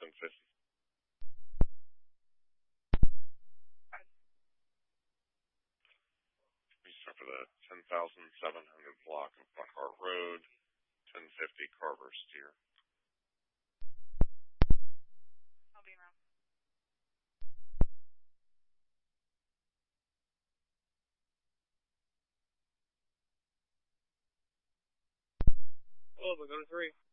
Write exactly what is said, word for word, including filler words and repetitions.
ten fifty. We start for the ten thousand seven hundred block of Buckhart Road, ten fifty Carver Steer. I'll be around. Oh, we go to three.